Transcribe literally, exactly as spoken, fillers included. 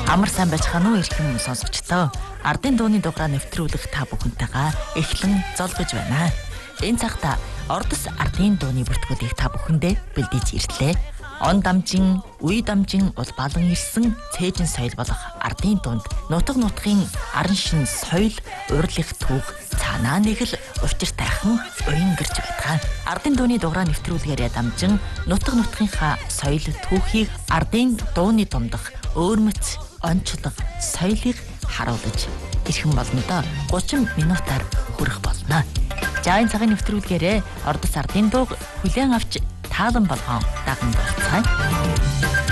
Амар сайн байцгаана уу эрхэм сонсогчдоо. Ардын дууны дугаараа нэвтрүүлэх та бүхэнтэйгээ эхлэн золгож байна. Энэ цагта Ордос ардын дууны бүртгүүлийг та бүхэндээ бэлдэж ирлээ. Он дамжин, үе дамжин улбалан ирсэн цээжин соёл болох ардын дунд нутаг нутгийн арын шин соёл урилах түүх цаанаа нэг л учиртайхан уянгэрч байдаг. Ардын дууны дугаараа нэвтрүүлгээрээ дамжин нутаг нутгийнхаа соёл түүхийг ардын дууны дундах өөрмөц онцлог соёлыг харуулж ирхэн болнодоо гучин минутаар хүрэх болно. За энэ цагийн нэвтрүүлгээрээ Ордос ардын дууг хүлээн авч таалан болгон даган болцгаая.